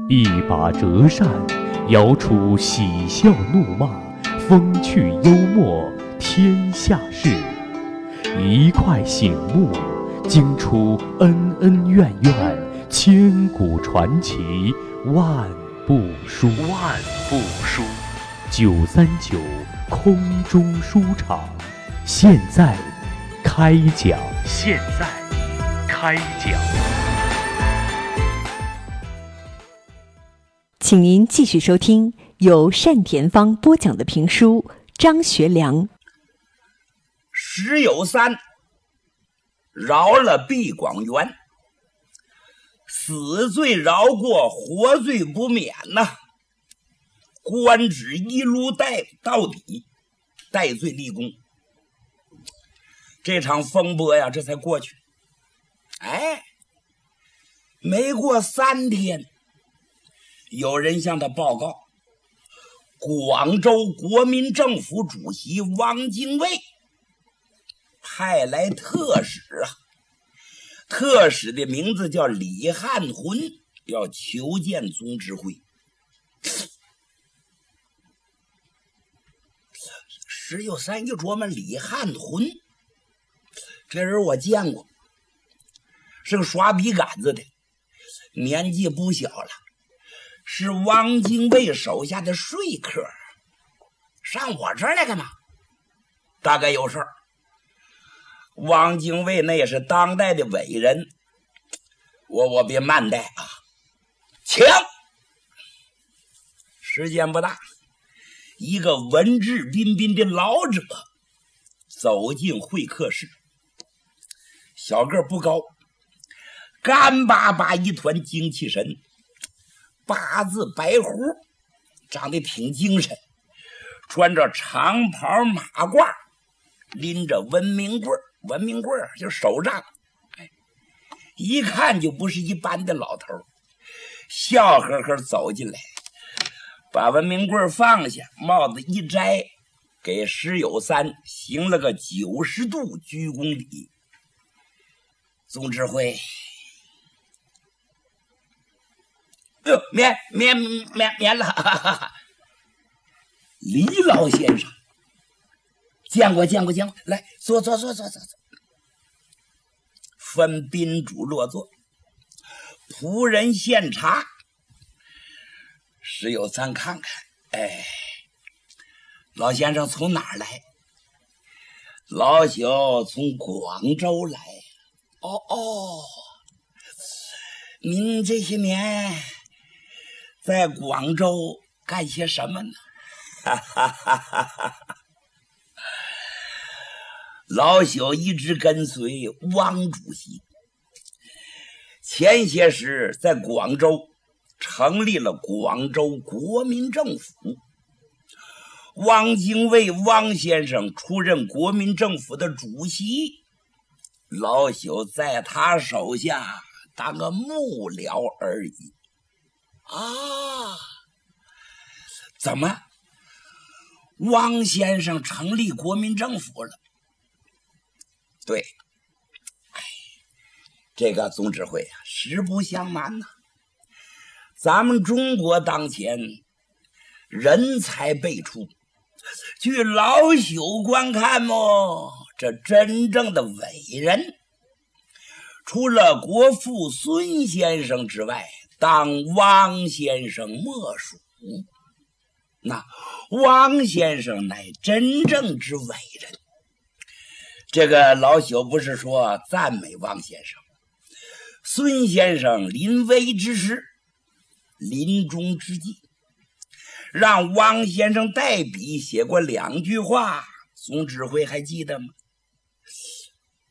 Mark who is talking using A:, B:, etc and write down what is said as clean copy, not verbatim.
A: 一把折扇，摇出喜笑怒骂，风趣幽默，天下事。一块醒目，惊出恩恩怨怨，千古传奇，万部书。939空中书场，现在开讲。
B: 请您继续收听由单田芳播讲的评书《张学良》。
C: 石有三饶了毕广元，死罪饶过，活罪不免呐。官职一路带到底，戴罪立功。这场风波呀，这才过去。没过3天，有人向他报告，广州国民政府主席汪精卫派来特使特使的名字叫李汉魂，要求见总指挥。石有三一琢磨，李汉魂这人我见过，是个耍笔杆子的，年纪不小了，是汪精卫手下的说客，上我这儿来干嘛？大概有事儿。汪精卫那也是当代的伟人，我别慢待啊，请。时间不大，一个文质彬彬的老者走进会客室，小个不高，干巴巴一团精气神，八字白胡，长得挺精神，穿着长袍马褂，拎着文明棍就是手杖，一看就不是一般的老头，笑呵呵走进来，把文明棍放下，帽子一摘，给石有三行了个90度鞠躬礼。总指挥，免了，哈哈哈。李老先生，见过，来坐。分宾主落座，仆人献茶。石有三看看，老先生从哪儿来？老朽从广州来。您这些年在广州干些什么呢？老朽一直跟随汪主席，前些时在广州成立了广州国民政府，汪精卫汪先生出任国民政府的主席，老朽在他手下当个幕僚而已。怎么汪先生成立国民政府了？对，这个总指挥实不相瞒呐，咱们中国当前人才辈出，据老朽观看这真正的伟人，除了国父孙先生之外，当汪先生莫属。那汪先生乃真正之伟人。这个老朽不是说赞美汪先生，孙先生临危之时，临终之际，让汪先生代笔写过2句话，总指挥还记得吗？